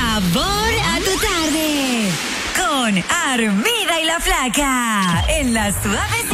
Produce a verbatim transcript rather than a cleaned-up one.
Sabor a tu tarde. Con Armida y la Flaca. En las suaves.